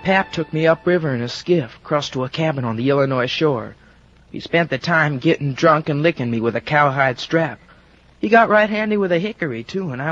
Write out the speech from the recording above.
Pap took me upriver in a skiff, crossed to a cabin on the Illinois shore. He spent the time getting drunk and licking me with a cowhide strap. He got right handy with a hickory, too, and I